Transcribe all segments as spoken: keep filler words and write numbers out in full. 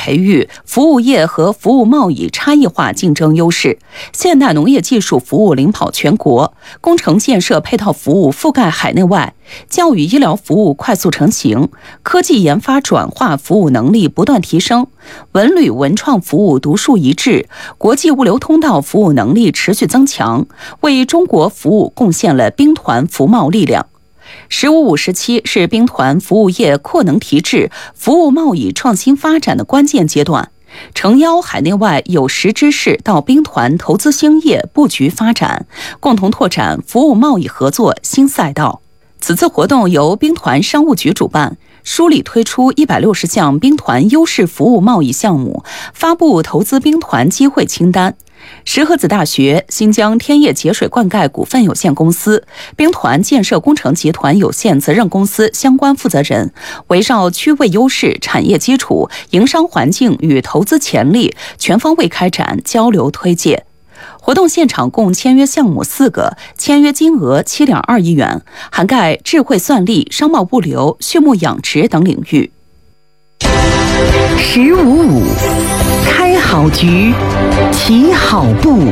培育服务业和服务贸易差异化竞争优势，现代农业技术服务领跑全国，工程建设配套服务覆盖海内外，教育医疗服务快速成型，科技研发转化服务能力不断提升，文旅文创服务独树一帜，国际物流通道服务能力持续增强，为中国服务贡献了兵团服贸力量。十五五时期是兵团服务业扩能提质、服务贸易创新发展的关键阶段，诚邀海内外有识之士到兵团投资兴业、布局发展，共同拓展服务贸易合作新赛道。此次活动由兵团商务局主办，梳理推出一百六十项兵团优势服务贸易项目，发布投资兵团机会清单。石河子大学、新疆天业节水灌溉股份有限公司、兵团建设工程集团有限责任公司相关负责人，围绕区位优势、产业基础、营商环境与投资潜力，全方位开展交流推介。活动现场共签约项目四个，签约金额七点二亿元，涵盖智慧算力、商贸物流、畜牧养殖等领域。 十五五，开好局，起好步。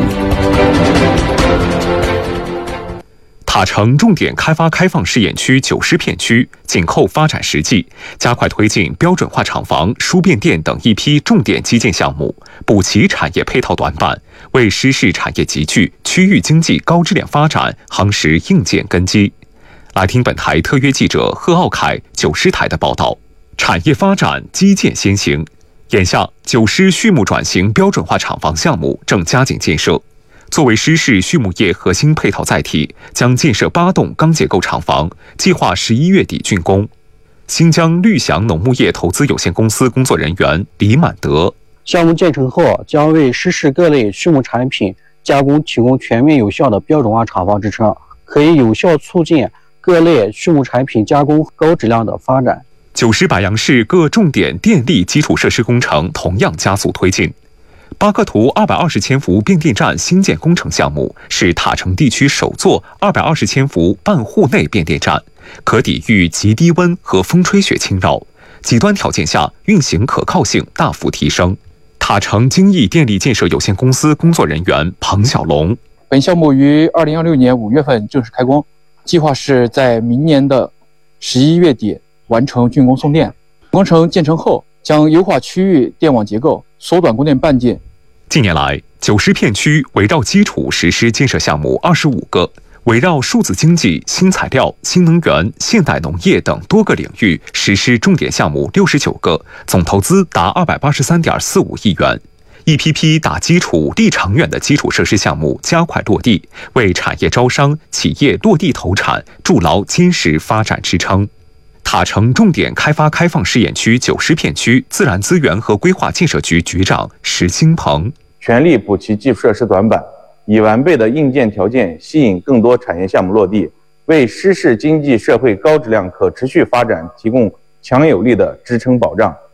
塔城重点开发开放试验区九师片区紧扣发展实际，加快推进标准化厂房、输变电等一批重点基建项目，补齐产业配套短板，为失事产业集聚、区域经济高质量发展夯实硬件根基。来听本台特约记者贺奥凯九师台的报道。产业发展，基建先行。眼下，九师畜牧转型标准化厂房项目正加紧建设。作为失事畜牧业核心配套载体，将建设八栋钢结构厂房，计划十一月底竣工。新疆绿翔农牧业投资有限公司工作人员李满德： 项目建成后，将为失事各类畜牧产品加工提供全面有效的标准化厂房支撑，可以有效促进各类畜牧产品加工高质量的发展。 九师柏杨市各重点电力基础设施工程同样加速推进。巴克图二百二十千伏变电站新建工程项目是塔城地区首座二百二十千伏半户内变电站，可抵御极低温和风吹雪侵扰，极端条件下运行可靠性大幅提升。塔城京义电力建设有限公司工作人员庞小龙： 本项目于二零二六年五月份正式开工，计划是在明年的十一月底完成竣工送电。工程建成后，将优化区域电网结构，缩短供电半径。 近年来，九师片区围绕基础实施建设项目二十五个，围绕数字经济、新材料、新能源、现代农业等多个领域实施重点项目六十九个，总投资达二百八十三点四五亿元。一批批打基础、立长远的基础设施项目加快落地，为产业招商、企业落地投产筑牢坚实发展支撑。塔城重点开发开放试验区九师片区自然资源和规划建设局局长石兴鹏： 全力补齐基础设施短板，以完备的硬件条件吸引更多产业项目落地，为失事经济社会高质量可持续发展提供强有力的支撑保障。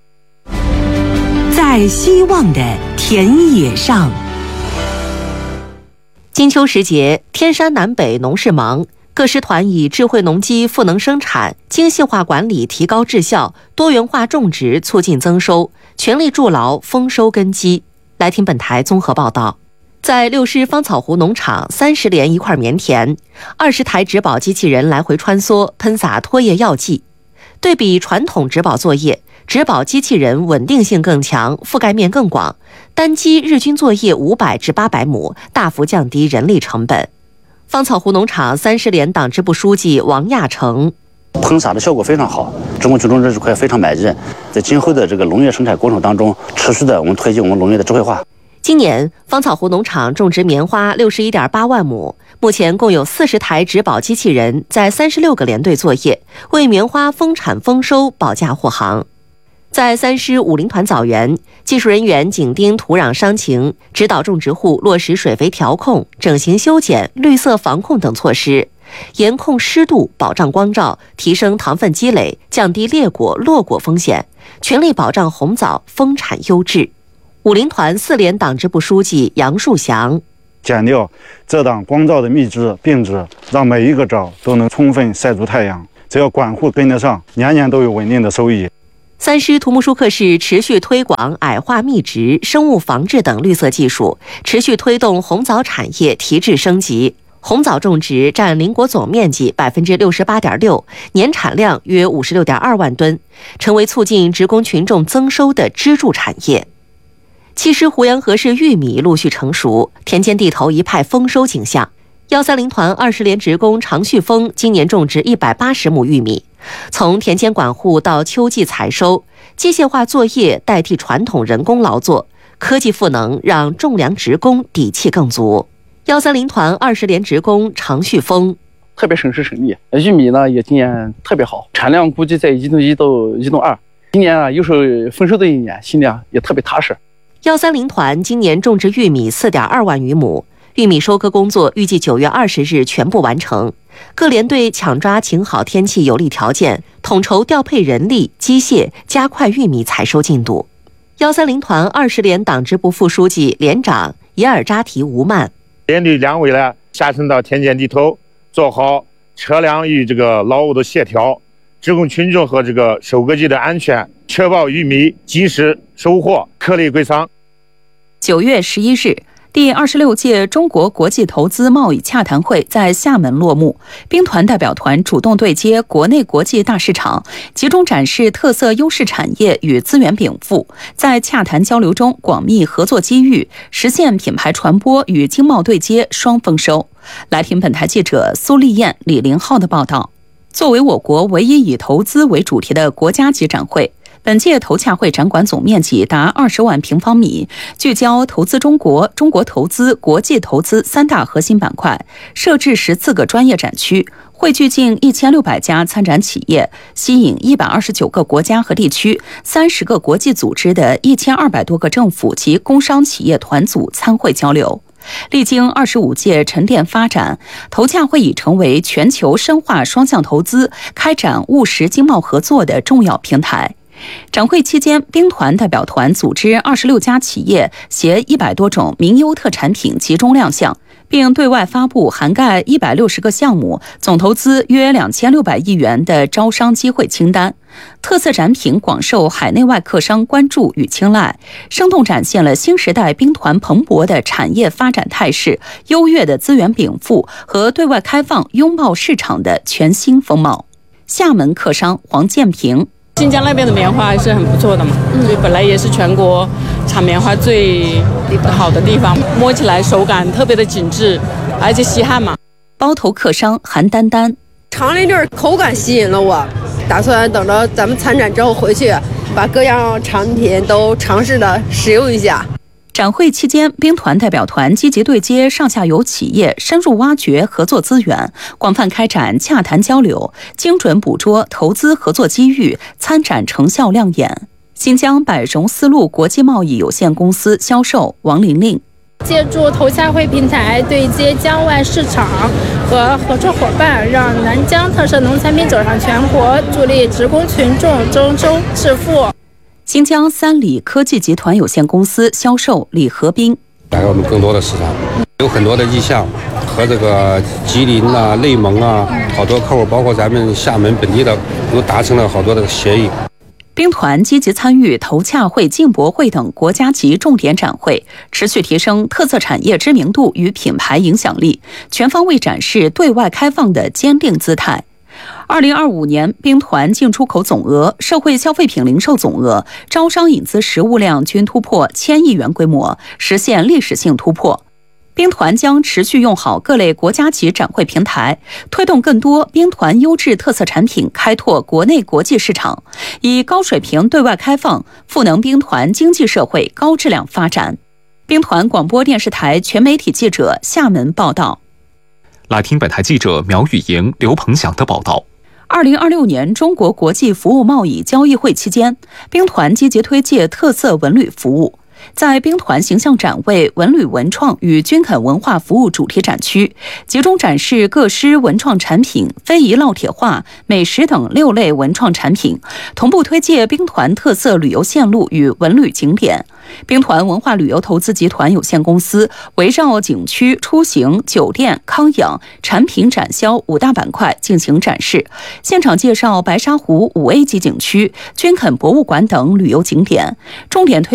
在希望的田野上， 金秋时节，天山南北农事忙。各师团以智慧农机赋能生产、精细化管理提高质效、多元化种植促进增收，全力筑牢丰收根基。来听本台综合报道。在六师芳草湖农场三十连一块棉田，二十台植保机器人来回穿梭，喷洒脱叶药剂。对比传统植保作业，植保机器人稳定性更强，覆盖面更广，单机日均作业五百至八百亩，大幅降低人力成本。芳草湖农场三十连党支部书记王亚成： 喷洒的效果非常好，中国群众对这块非常满意。在今后的这个农业生产过程当中，持续的我们推进我们农业的智慧化。 今年芳草湖农场种植棉花六十一点八万亩，目前共有四十台植保机器人在三十六个连队作业，为棉花丰产丰收保驾护航。在三师武陵团枣园，技术人员紧盯土壤伤情，指导种植户落实水肥调控、整形修剪、绿色防控等措施，严控湿度，保障光照，提升糖分积累，降低裂果、落果风险，全力保障红枣丰产优质。武陵团四连党支部书记杨树祥： 减掉遮挡光照的密枝病枝，让每一个枣都能充分晒足太阳。只要管护跟得上，年年都有稳定的收益。 三师土木舒克市持续推广矮化密植、生物防治等绿色技术，持续推动红枣产业提质升级。红枣种植占邻国总面积百分之六十八点六，年产量约五十六点二万吨，成为促进职工群众增收的支柱产业。其实胡杨河市玉米陆续成熟，田间地头一派丰收景象。幺三零团二十连职工常旭峰今年种植一百八十亩玉米，从田间管护到秋季采收，机械化作业代替传统人工劳作，科技赋能让种粮职工底气更足。幺三零团二十连职工常旭峰， 特别省时省力，玉米呢也今年特别好，产量估计在一吨一到一吨二。今年啊又是丰收的一年，心里啊也特别踏实。 幺三零团今年种植玉米四点二万余亩，玉米收割工作预计九月二十日全部完成。各连队抢抓晴好天气有利条件，统筹调配人力、机械，加快玉米采收进度。幺三零团二十连党支部副书记、连长耶尔扎提吴曼。 连队两位呢下沉到田间地头，做好车辆与这个劳务的协调，职工群众和这个收割机的安全，确保玉米及时收获，颗粒归仓。 九月十一日，第二十六届中国国际投资贸易洽谈会在厦门落幕。兵团代表团主动对接国内国际大市场，集中展示特色优势产业与资源禀赋，在洽谈交流中广密合作机遇，实现品牌传播与经贸对接双丰收。来听本台记者苏丽燕、李林浩的报道。作为我国唯一以投资为主题的国家级展会，本届投洽会展馆总面积达二十万平方米，聚焦投资中国、中国投资、国际投资三大核心板块，设置十四个专业展区，汇聚近一千六百家参展企业，吸引一百二十九个国家和地区、三十个国际组织的一千二百多个政府及工商企业团组参会交流。历经二十五届沉淀发展，投洽会已成为全球深化双向投资、开展务实经贸合作的重要平台。展会期间，兵团代表团组织二十六家企业携一百多种名优特产品集中亮相，并对外发布涵盖一百六十个项目、总投资约两千六百亿元的招商机会清单。特色展品广受海内外客商关注与青睐，生动展现了新时代兵团蓬勃的产业发展态势、优越的资源禀赋和对外开放拥抱市场的全新风貌。厦门客商黄建平。 新疆那边的棉花还是很不错的嘛，所以本来也是全国产棉花最好的地方，摸起来手感特别的紧致，而且吸汗嘛。 包头客商韩丹丹， 尝了一阵，口感吸引了我，打算等着咱们参展之后回去，把各样产品都尝试的使用一下。 展会期间，兵团代表团积极对接上下游企业，深入挖掘合作资源，广泛开展洽谈交流，精准捕捉投资合作机遇，参展成效亮眼。新疆百荣丝路国际贸易有限公司销售王玲玲， 借助投洽会平台对接疆外市场和合作伙伴，让南疆特色农产品走上全国，助力职工群众增收致富。 新疆三里科技集团有限公司销售李和斌， 带给我们更多的市场，有很多的意向，和这个吉林啊、内蒙啊，好多客户，包括咱们厦门本地的，都达成了好多的协议。 兵团积极参与投洽会、进博会等国家级重点展会，持续提升特色产业知名度与品牌影响力，全方位展示对外开放的坚定姿态。二零二五年，兵团进出口总额、社会消费品零售总额、招商引资实物量均突破千亿元规模，实现历史性突破。兵团将持续用好各类国家级展会平台，推动更多兵团优质特色产品开拓国内国际市场，以高水平对外开放赋能兵团经济社会高质量发展。兵团广播电视台全媒体记者厦门报道。 来听本台记者苗雨莹、刘鹏翔的报道。 二零二六年中国国际服务贸易交易会期间，兵团积极推介特色文旅服务。 在兵团形象展位文旅文创与军垦文化服务主题展区，集中展示各师文创产品、非遗烙铁画、美食等六类文创产品，同步推介兵团特色旅游线路与文旅景点。兵团文化旅游投资集团有限公司围绕景区、出行、酒店、康养、产品展销五大板块进行展示，现场介绍白沙湖五 A 级景区、军垦博物馆等旅游景点，重点推